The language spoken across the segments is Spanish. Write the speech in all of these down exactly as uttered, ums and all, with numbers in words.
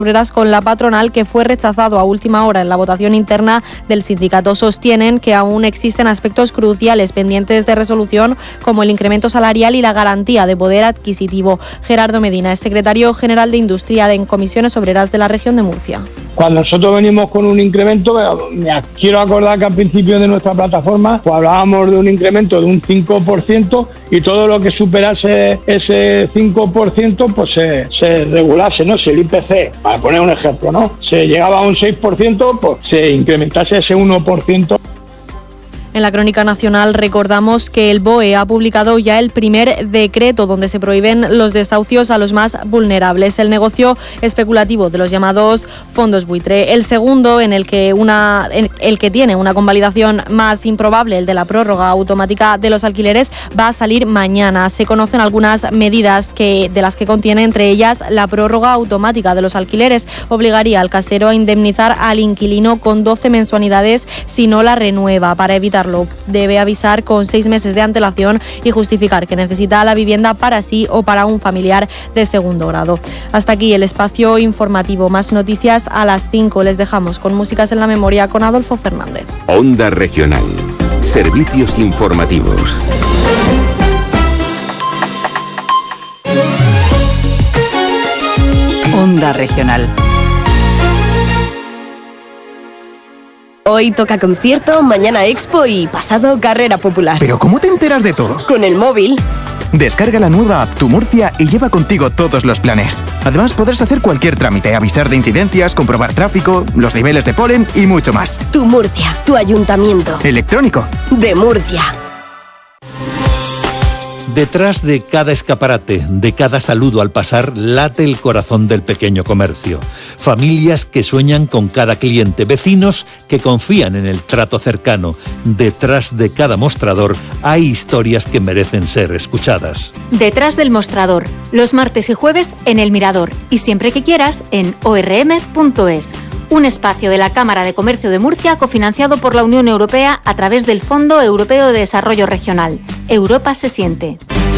obreras con la patronal, que fue rechazado a última hora en la votación interna del sindicato. Sostienen que aún existen aspectos cruciales pendientes de resolución, como el incremento salarial y la garantía de poder adquisitivo. Gerardo Medina es secretario general de Industria en Comisiones Obreras de la región de Murcia. Cuando nosotros venimos con un incremento, me quiero acordar que al principio de nuestra plataforma pues hablábamos de un incremento de un cinco por ciento y todo lo que superase ese cinco por ciento pues se, se regulase, ¿no? Si el I P C, para poner un ejemplo, ¿no? Se llegaba a un seis por ciento, pues se incrementase ese uno por ciento. En la crónica nacional recordamos que el B O E ha publicado ya el primer decreto donde se prohíben los desahucios a los más vulnerables, el negocio especulativo de los llamados fondos buitre. El segundo, en el que una en el que tiene una convalidación más improbable, el de la prórroga automática de los alquileres, va a salir mañana. Se conocen algunas medidas que de las que contiene, entre ellas la prórroga automática de los alquileres. Obligaría al casero a indemnizar al inquilino con doce mensualidades si no la renueva. Para evitar debe avisar con seis meses de antelación y justificar que necesita la vivienda para sí o para un familiar de segundo grado. Hasta aquí el espacio informativo. Más noticias a las cinco. Les dejamos con Músicas en la Memoria con Adolfo Fernández. Onda Regional. Servicios informativos. Onda Regional. Hoy toca concierto, mañana expo y pasado carrera popular. ¿Pero cómo te enteras de todo? Con el móvil. Descarga la nueva app Tu Murcia y lleva contigo todos los planes. Además podrás hacer cualquier trámite, avisar de incidencias, comprobar tráfico, los niveles de polen y mucho más. Tu Murcia, tu ayuntamiento. Electrónico. De Murcia. Detrás de cada escaparate, de cada saludo al pasar, late el corazón del pequeño comercio. Familias que sueñan con cada cliente, vecinos que confían en el trato cercano. Detrás de cada mostrador hay historias que merecen ser escuchadas. Detrás del mostrador, los martes y jueves en El Mirador y siempre que quieras en o r m punto es. Un espacio de la Cámara de Comercio de Murcia cofinanciado por la Unión Europea a través del Fondo Europeo de Desarrollo Regional. Europa se siente.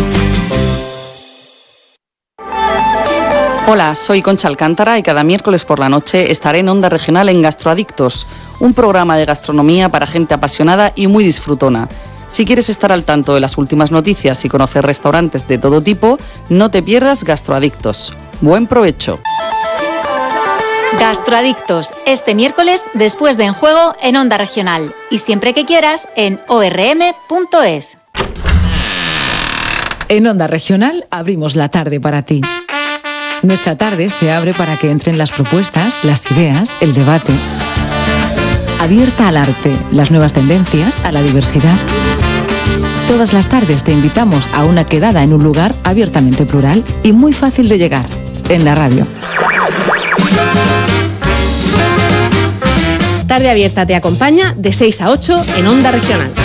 Hola, soy Concha Alcántara y cada miércoles por la noche estaré en Onda Regional en Gastroadictos, un programa de gastronomía para gente apasionada y muy disfrutona. Si quieres estar al tanto de las últimas noticias y conocer restaurantes de todo tipo, no te pierdas Gastroadictos. Buen provecho. Gastroadictos, este miércoles después de En Juego en Onda Regional y siempre que quieras en o r m punto es. En Onda Regional abrimos la tarde para ti. Nuestra tarde se abre para que entren las propuestas, las ideas, el debate. Abierta al arte, las nuevas tendencias, a la diversidad. Todas las tardes te invitamos a una quedada en un lugar abiertamente plural y muy fácil de llegar, en la radio. Tarde Abierta te acompaña de seis a ocho en Onda Regional.